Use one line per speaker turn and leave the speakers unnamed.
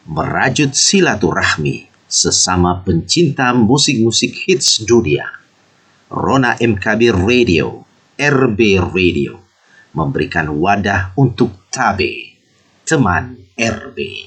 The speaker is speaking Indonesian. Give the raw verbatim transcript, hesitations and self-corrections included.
merajut silaturahmi sesama pencinta musik-musik hits dunia. Rona M K B Radio, R B Radio, memberikan wadah untuk Tabe, teman R B.